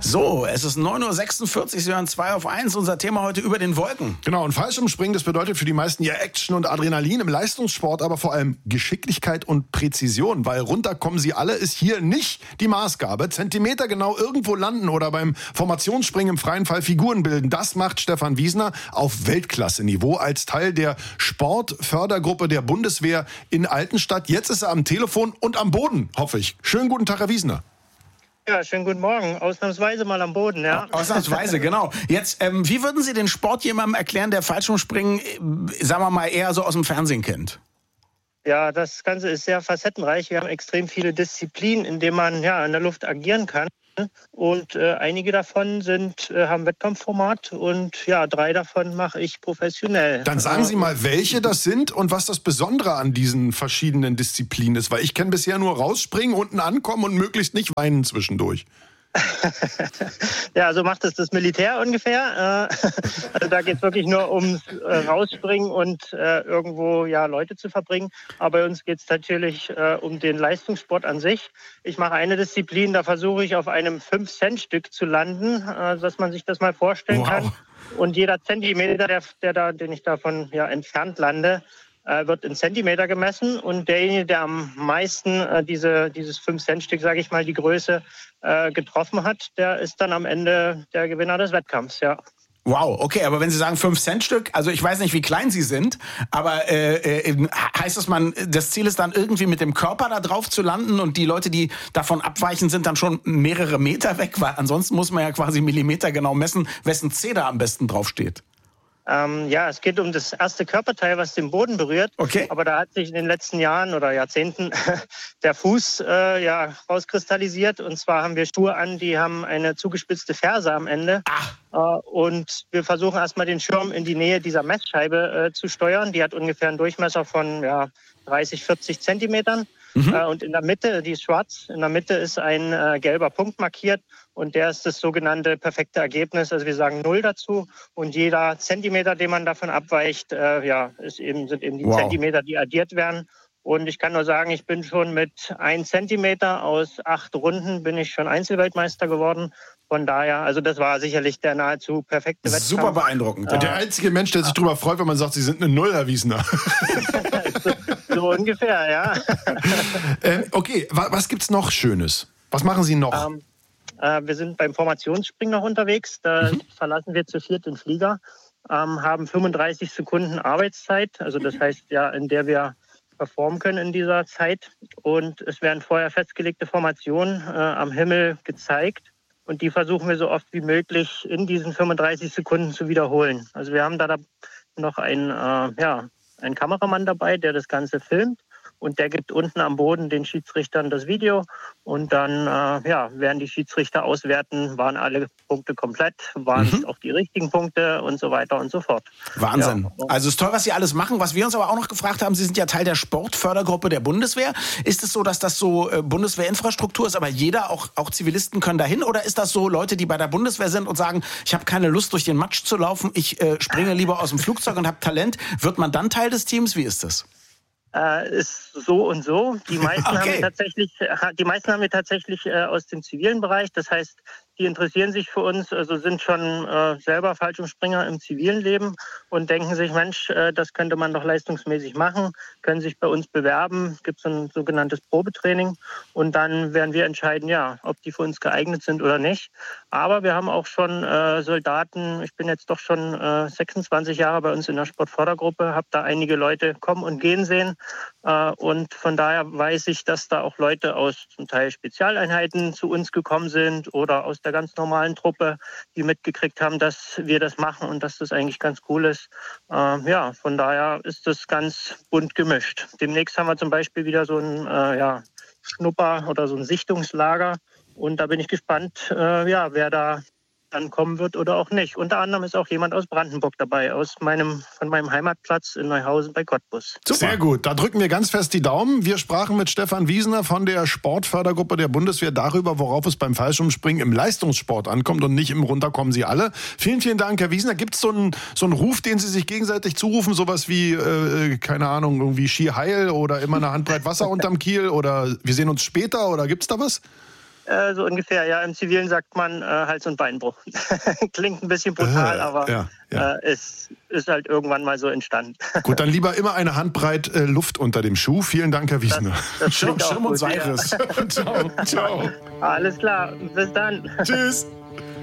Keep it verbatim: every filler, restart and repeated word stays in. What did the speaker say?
So, es ist neun Uhr sechsundvierzig, Sie hören zwei auf eins. Unser Thema heute über den Wolken. Genau, und Fallschirmspringen, das bedeutet für die meisten ja Action und Adrenalin im Leistungssport, aber vor allem Geschicklichkeit und Präzision, weil runterkommen sie alle ist hier nicht die Maßgabe. Zentimeter genau irgendwo landen oder beim Formationsspringen im freien Fall Figuren bilden, das macht Stefan Wiesner auf Weltklasse-Niveau als Teil der Sportfördergruppe der Bundeswehr in Altenstadt. Jetzt ist er am Telefon und am Boden, hoffe ich. Schönen guten Tag, Herr Wiesner. Ja, schönen guten Morgen. Ausnahmsweise mal am Boden, ja. Ausnahmsweise, genau. Jetzt, ähm, wie würden Sie den Sport jemandem erklären, der Fallschirmspringen, äh, sagen wir mal, eher so aus dem Fernsehen kennt? Ja, das Ganze ist sehr facettenreich. Wir haben extrem viele Disziplinen, in denen man ja in der Luft agieren kann. Und äh, einige davon sind, äh, haben Wettkampfformat und ja, drei davon mache ich professionell. Dann sagen Sie mal, welche das sind und was das Besondere an diesen verschiedenen Disziplinen ist. Weil ich kenne bisher nur rausspringen, unten ankommen und möglichst nicht weinen zwischendurch. Ja, so macht es das Militär ungefähr. Also da geht es wirklich nur ums Rausspringen und irgendwo ja, Leute zu verbringen. Aber bei uns geht es natürlich um den Leistungssport an sich. Ich mache eine Disziplin, da versuche ich auf einem fünf Cent Stück zu landen, dass man sich das mal vorstellen wow. kann. Und jeder Zentimeter, der, der da, den ich davon ja, entfernt lande, wird in Zentimeter gemessen und derjenige, der am meisten äh, diese, dieses fünf Cent Stück, sage ich mal, die Größe äh, getroffen hat, der ist dann am Ende der Gewinner des Wettkampfs, ja. Wow, okay, aber wenn Sie sagen fünf Cent Stück, also ich weiß nicht, wie klein Sie sind, aber äh, äh, heißt das, man, das Ziel ist dann irgendwie mit dem Körper da drauf zu landen und die Leute, die davon abweichen, sind dann schon mehrere Meter weg, weil ansonsten muss man ja quasi Millimeter genau messen, wessen Zeh da am besten draufsteht. Ähm, ja, es geht um das erste Körperteil, was den Boden berührt. Okay. Aber da hat sich in den letzten Jahren oder Jahrzehnten der Fuß äh, ja, rauskristallisiert. Und zwar haben wir Schuhe an, die haben eine zugespitzte Ferse am Ende. Äh, und wir versuchen erstmal den Schirm in die Nähe dieser Messscheibe äh, zu steuern. Die hat ungefähr einen Durchmesser von ja, dreißig, vierzig Zentimetern. Mhm. Äh, und in der Mitte, die ist schwarz, in der Mitte ist ein äh, gelber Punkt markiert. Und der ist das sogenannte perfekte Ergebnis. Also wir sagen Null dazu. Und jeder Zentimeter, den man davon abweicht, äh, ja, ist eben, sind eben die wow. Zentimeter, die addiert werden. Und ich kann nur sagen, ich bin schon mit ein Zentimeter aus acht Runden bin ich schon Einzelweltmeister geworden. Von daher, also das war sicherlich der nahezu perfekte Wettkampf. Super beeindruckend. Äh, der einzige Mensch, der sich äh, darüber freut, wenn man sagt, Sie sind eine Null, Herr Wiesner. so, so ungefähr, ja. äh, okay, was, was gibt's noch Schönes? Was machen Sie noch? Ähm, äh, wir sind beim Formationsspringen noch unterwegs. Da mhm. verlassen wir zu viert den Flieger, ähm, haben fünfunddreißig Sekunden Arbeitszeit. Also das heißt ja, in der wir performen können in dieser Zeit. Und es werden vorher festgelegte Formationen äh, am Himmel gezeigt. Und die versuchen wir so oft wie möglich in diesen fünfunddreißig Sekunden zu wiederholen. Also wir haben da noch einen, äh, ja, einen Kameramann dabei, der das Ganze filmt. Und der gibt unten am Boden den Schiedsrichtern das Video. Und dann äh, ja, werden die Schiedsrichter auswerten, waren alle Punkte komplett, waren es mhm. auch die richtigen Punkte und so weiter und so fort. Wahnsinn. Ja. Also es ist toll, was Sie alles machen. Was wir uns aber auch noch gefragt haben, Sie sind ja Teil der Sportfördergruppe der Bundeswehr. Ist es so, dass das so äh, Bundeswehrinfrastruktur ist, aber jeder, auch, auch Zivilisten können dahin? Oder ist das so Leute, die bei der Bundeswehr sind und sagen, ich habe keine Lust, durch den Matsch zu laufen, ich äh, springe lieber aus dem Flugzeug und habe Talent? Wird man dann Teil des Teams? Wie ist das? Äh, ist so und so. Die meisten okay. haben wir tatsächlich, die meisten haben wir tatsächlich äh, aus dem zivilen Bereich. Das heißt, die interessieren sich für uns, also sind schon äh, selber Fallschirmspringer im zivilen Leben und denken sich, Mensch, äh, das könnte man doch leistungsmäßig machen, können sich bei uns bewerben. Es gibt so ein sogenanntes Probetraining und dann werden wir entscheiden, ja, ob die für uns geeignet sind oder nicht. Aber wir haben auch schon äh, Soldaten, ich bin jetzt doch schon äh, sechsundzwanzig Jahre bei uns in der Sportfördergruppe, habe da einige Leute kommen und gehen sehen. Äh, und von daher weiß ich, dass da auch Leute aus zum Teil Spezialeinheiten zu uns gekommen sind oder aus der ganz normalen Truppe, die mitgekriegt haben, dass wir das machen und dass das eigentlich ganz cool ist. Äh, ja, von daher ist das ganz bunt gemischt. Demnächst haben wir zum Beispiel wieder so ein äh, ja, Schnupper- oder so ein Sichtungslager und da bin ich gespannt, äh, ja, wer da dann kommen wird oder auch nicht. Unter anderem ist auch jemand aus Brandenburg dabei, aus meinem, von meinem Heimatplatz in Neuhausen bei Cottbus. Super. Sehr gut, da drücken wir ganz fest die Daumen. Wir sprachen mit Stefan Wiesner von der Sportfördergruppe der Bundeswehr darüber, worauf es beim Fallschirmspringen im Leistungssport ankommt und nicht im Runterkommen Sie alle. Vielen, vielen Dank, Herr Wiesner. Gibt es so einen, so einen Ruf, den Sie sich gegenseitig zurufen, sowas wie, äh, keine Ahnung, irgendwie Ski heil oder immer eine Handbreit Wasser unterm Kiel oder wir sehen uns später oder gibt es da was? Äh, so ungefähr, ja. Im Zivilen sagt man äh, Hals- und Beinbruch. Klingt ein bisschen brutal, äh, aber ja, ja. Äh, es ist halt irgendwann mal so entstanden. Gut, dann lieber immer eine Handbreit äh, Luft unter dem Schuh. Vielen Dank, Herr Wiesner. Das, das Schirm, Schirm und Seiris. Ciao. Ciao. Alles klar, bis dann. Tschüss.